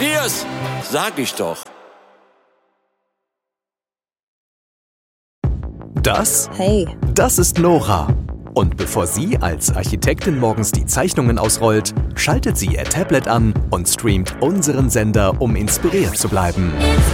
kapier's? Sag ich doch. Das ist Nora. Und bevor sie als Architektin morgens die Zeichnungen ausrollt, schaltet sie ihr Tablet an und streamt unseren Sender, um inspiriert zu bleiben.